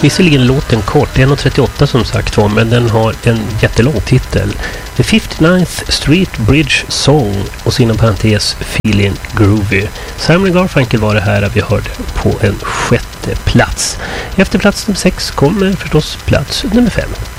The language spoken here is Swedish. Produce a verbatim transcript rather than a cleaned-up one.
Visserligen låten kort, en trettioåtta som sagt var, men den har en jättelång titel. The fifty-ninth Street Bridge Song och så inom parentes Feeling Groovy. Simon Garfunkel var det här vi hörde på en sjätte plats. Efter plats nummer sex kommer förstås plats nummer fem.